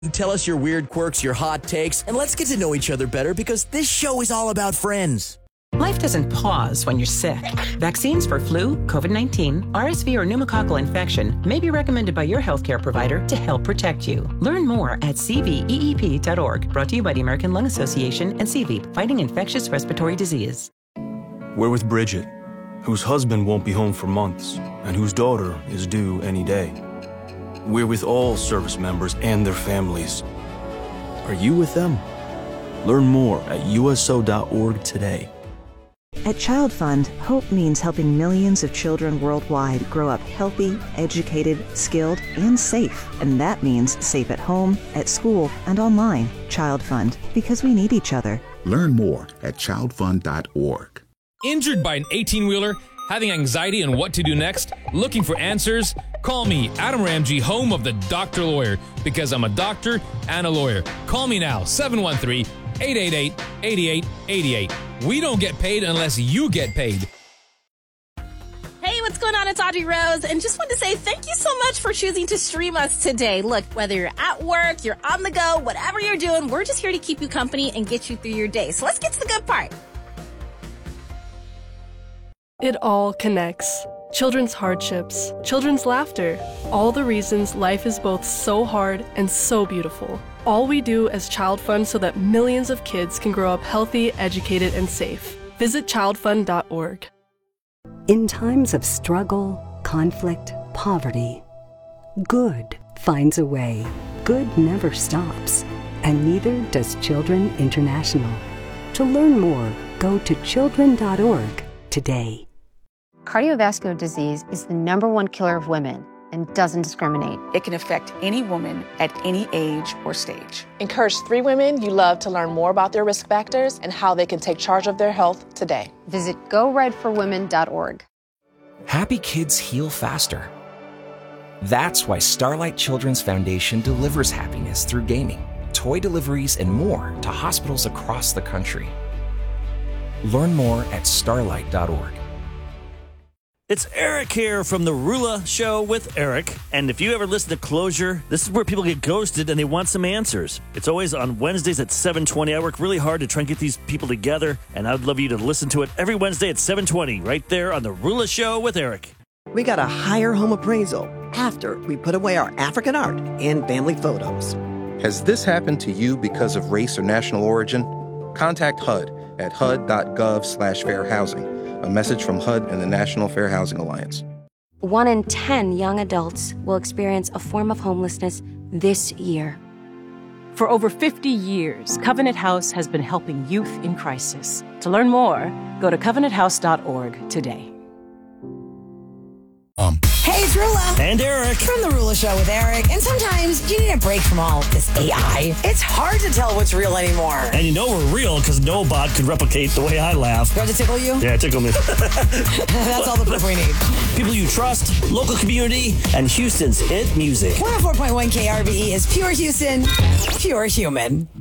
Tell us your weird quirks, your hot takes, and let's get to know each other better because this show is all about friends. Life doesn't pause when you're sick. Vaccines for flu, COVID-19, RSV, or pneumococcal infection may be recommended by your healthcare provider to help protect you. Learn more at cveep.org. Brought to you by the American Lung Association and CVEEP, fighting infectious respiratory disease. We're with Bridget, whose husband won't be home for months and whose daughter is due any day. We're with all service members and their families. Are you with them? Learn more at uso.org today. At Child Fund, hope means helping millions of children worldwide grow up healthy, educated, skilled, and safe. And that means safe at home, at school, and online. Child Fund, because we need each other. Learn more at childfund.org. Injured by an 18-wheeler? Having anxiety on what to do next? Looking for answers? Call me, Adam Ramsey, home of the Doctor Lawyer, because I'm a doctor and a lawyer. Call me now, 713-888-8888. We don't get paid unless you get paid. Hey, what's going on? It's Audrey Rose, and just wanted to say thank you so much for choosing to stream us today. Look, whether you're at work, you're on the go, whatever you're doing, we're just here to keep you company and get you through your day. So let's get to the good part. It all connects. Children's hardships, children's laughter, all the reasons life is both so hard and so beautiful. All we do as Child Fund so that millions of kids can grow up healthy, educated, and safe. Visit childfund.org. In times of struggle, conflict, poverty, good finds a way. Good never stops, and neither does Children International. To learn more, go to children.org today. Cardiovascular disease is the #1 killer of women and doesn't discriminate. It can affect any woman at any age or stage. Encourage 3 women you love to learn more about their risk factors and how they can take charge of their health today. Visit GoRedForWomen.org. Happy kids heal faster. That's why Starlight Children's Foundation delivers happiness through gaming, toy deliveries, and more to hospitals across the country. Learn more at starlight.org. It's Eric here from The Rula Show with Eric. And if you ever listen to Closure, this is where people get ghosted and they want some answers. It's always on Wednesdays at 7:20. I work really hard to try and get these people together, and I'd love you to listen to it every Wednesday at 7:20, right there on The Rula Show with Eric. We got a higher home appraisal after we put away our African art and family photos. Has this happened to you because of race or national origin? Contact HUD at hud.gov/fair housing. A message from HUD and the National Fair Housing Alliance. 1 in 10 young adults will experience a form of homelessness this year. For over 50 years, Covenant House has been helping youth in crisis. To learn more, go to covenanthouse.org today. Hey, it's Rula. And Eric. From The Rula Show with Eric. And sometimes you need a break from all this AI. It's hard to tell what's real anymore. And you know we're real because no bot could replicate the way I laugh. Do I have to tickle you? Yeah, tickle me. That's all the proof we need. People you trust, local community, and Houston's hit music. 104.1 KRBE is pure Houston, pure human.